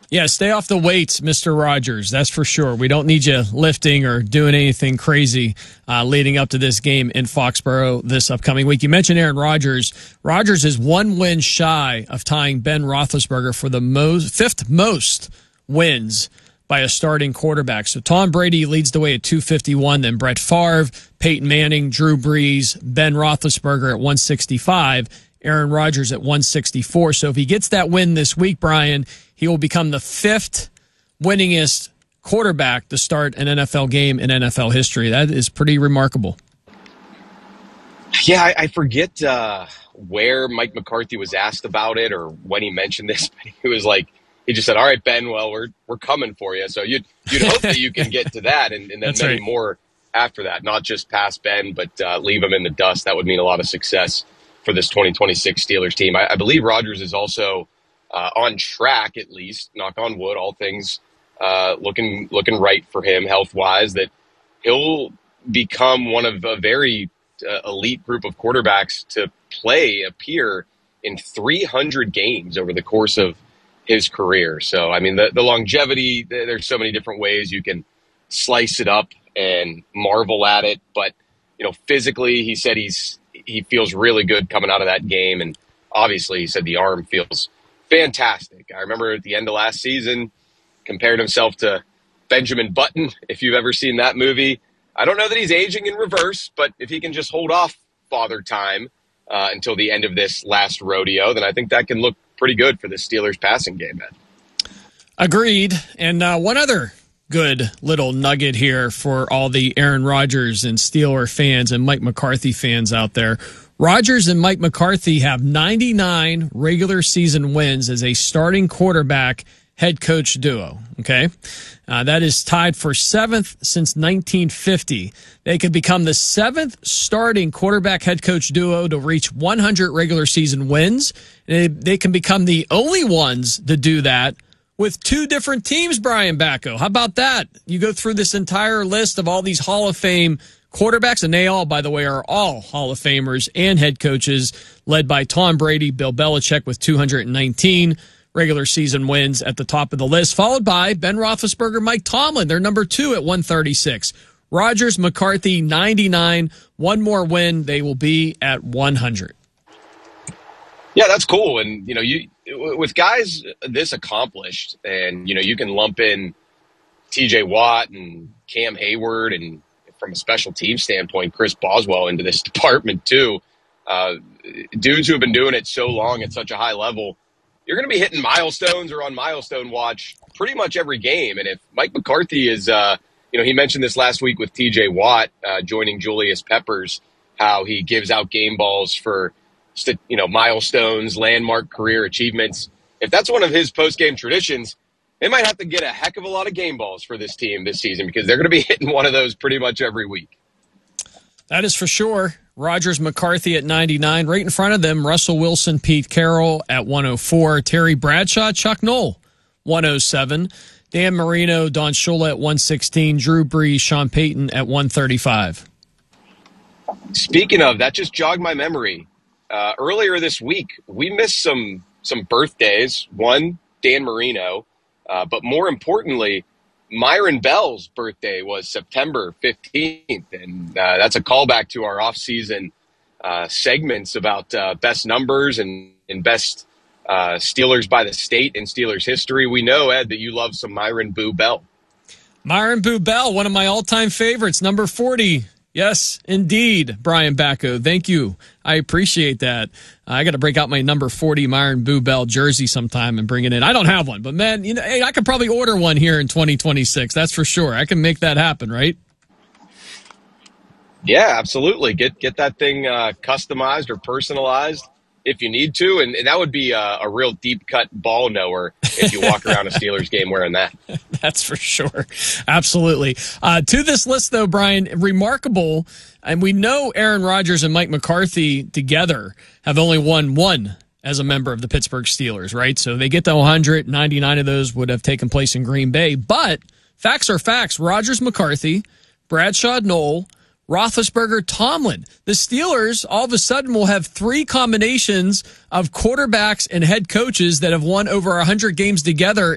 Yeah, stay off the weights, Mr. Rogers. That's for sure. We don't need you lifting or doing anything crazy leading up to this game in Foxborough this upcoming week. You mentioned Aaron Rodgers. Rodgers is 1 win shy of tying Ben Roethlisberger for the fifth most wins by a starting quarterback. So Tom Brady leads the way at 251, then Brett Favre, Peyton Manning, Drew Brees, Ben Roethlisberger at 165, Aaron Rodgers at 164. So if he gets that win this week, Brian, he will become the 5th winningest quarterback to start an NFL game in NFL history. That is pretty remarkable. Yeah, I forget where Mike McCarthy was asked about it or when he mentioned this. But he was like, he just said, "All right, Ben, well, we're coming for you." So you'd hope that you can get to that and then That's many right. more after that, not just pass Ben, but leave him in the dust. That would mean a lot of success for this 2026 Steelers team. I believe Rodgers is also on track, at least, knock on wood, all things looking right for him health-wise, that he'll become one of a very elite group of quarterbacks to appear in 300 games over the course of his career. So, I mean, the longevity, there's so many different ways you can slice it up and marvel at it. But, physically, he said he feels really good coming out of that game. And obviously, he said the arm feels fantastic. I remember at the end of last season, compared himself to Benjamin Button, if you've ever seen that movie. I don't know that he's aging in reverse, but if he can just hold off Father Time until the end of this last rodeo, then I think that can look pretty good for the Steelers passing game, Ed. Agreed. And one other good little nugget here for all the Aaron Rodgers and Steeler fans and Mike McCarthy fans out there. Rodgers and Mike McCarthy have 99 regular season wins as a starting quarterback head coach duo. Okay. That is tied for 7th since 1950. They could become the 7th starting quarterback head coach duo to reach 100 regular season wins. They can become the only ones to do that with 2 different teams, Brian Bacco. How about that? You go through this entire list of all these Hall of Fame quarterbacks, and they all, by the way, are all Hall of Famers and head coaches, led by Tom Brady, Bill Belichick with 219 regular season wins at the top of the list, followed by Ben Roethlisberger, Mike Tomlin. They're number 2 at 136. Rodgers, McCarthy, 99. One more win, they will be at 100. Yeah, that's cool. And, with guys this accomplished, and, you can lump in T.J. Watt and Cam Hayward and, from a special team standpoint, Chris Boswell into this department too. Dudes who have been doing it so long at such a high level, you're going to be hitting milestones or on milestone watch pretty much every game. And if Mike McCarthy is, he mentioned this last week with T.J. Watt joining Julius Peppers, how he gives out game balls for, milestones, landmark career achievements. If that's one of his post-game traditions, they might have to get a heck of a lot of game balls for this team this season because they're going to be hitting one of those pretty much every week. That is for sure. Rodgers, McCarthy at 99. Right in front of them, Russell Wilson, Pete Carroll at 104. Terry Bradshaw, Chuck Noll, 107. Dan Marino, Don Shula at 116. Drew Brees, Sean Payton at 135. Speaking of, that just jogged my memory. Earlier this week, we missed some birthdays. One, Dan Marino. But more importantly, Myron Bell's birthday was September 15th. And that's a callback to our off-season segments about best numbers and best Steelers by the state in Steelers history. We know, Ed, that you love some Myron Boo Bell. Myron Boo Bell, one of my all-time favorites, number 40. Yes, indeed, Brian Bacco. Thank you. I appreciate that. I got to break out my number 40 Myron Boo Bell jersey sometime and bring it in. I don't have one, but man, hey, I could probably order one here in 2026. That's for sure. I can make that happen, right? Yeah, absolutely. Get that thing customized or personalized if you need to, and that would be a real deep cut ball knower if you walk around a Steelers game wearing that. That's for sure. Absolutely. To this list, though, Brian, remarkable, and we know Aaron Rodgers and Mike McCarthy together have only won one as a member of the Pittsburgh Steelers, right? So they get to 100. 99 of those would have taken place in Green Bay. But facts are facts. Rodgers, McCarthy, Bradshaw, Noll, Roethlisberger, Tomlin. The Steelers all of a sudden will have 3 combinations of quarterbacks and head coaches that have won over 100 games together